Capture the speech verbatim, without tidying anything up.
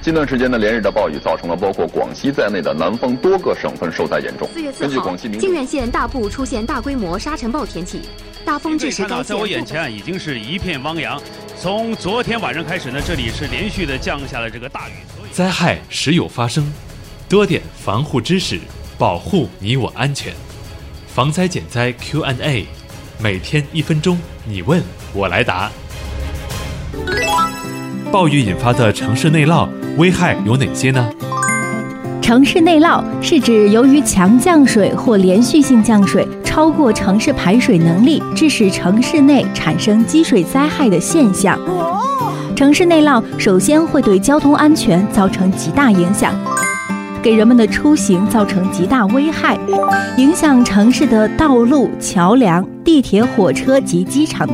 近段时间的连日的暴雨，造成了包括广西在内的南方多个省份受灾严重。 四月四号，靖远县大部出现大规模沙尘暴天气，大风致使该县。 在我眼前已经是一片汪洋。从昨天晚上开始呢，这里是连续的降下了这个大雨。 灾害时有发生，多点防护知识，保护你我安全。防灾减灾 Q and A， 每天一分钟，你问我来答。暴雨引发的城市内涝危害有哪些呢？ 城市内涝是指由于强降水或连续性降水超过城市排水能力，致使城市内产生积水灾害的现象。城市内涝首先会对交通安全造成极大影响，给人们的出行造成极大危害，影响城市的道路、桥梁、地铁、火车及机场